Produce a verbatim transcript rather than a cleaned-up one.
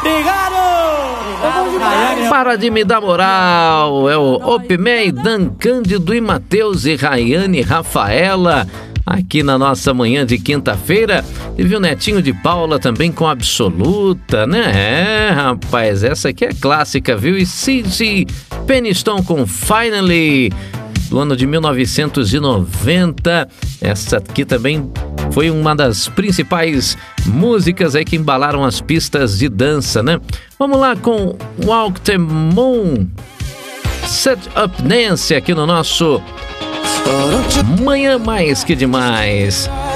Obrigado! Para de me dar moral, é o Opimei, Dan Cândido e Matheus e Rayane Rafaela, aqui na nossa manhã de quinta-feira. Teve o Netinho de Paula também com Absoluta, né? É, rapaz, essa aqui é clássica, viu? E Cici Peniston com Finally, do ano de mil novecentos e noventa. Essa aqui também foi uma das principais músicas aí que embalaram as pistas de dança, né? Vamos lá com Walk the Moon, Set Up Dance aqui no nosso Manhã Mais Que Demais.